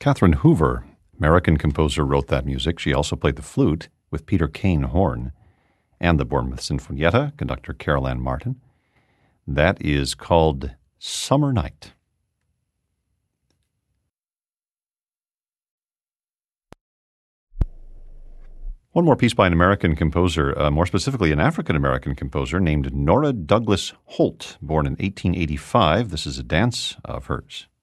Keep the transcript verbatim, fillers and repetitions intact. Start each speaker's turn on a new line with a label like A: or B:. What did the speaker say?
A: Catherine Hoover, American composer, wrote that music. She also played the flute with Peter Kane horn and the Bournemouth Sinfonietta, conductor Carol Ann Martin. That is called Summer Night. One more piece by an American composer, uh, more specifically an African-American composer named Nora Douglas Holt, born in eighteen eighty-five. This is a dance of hers.